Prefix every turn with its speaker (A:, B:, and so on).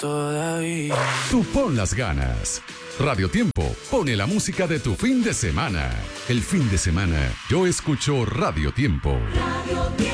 A: todavía.
B: Tú pon las ganas. Radio Tiempo pone la música de tu fin de semana. El fin de semana yo escucho Radio Tiempo.
C: Radio Tiempo.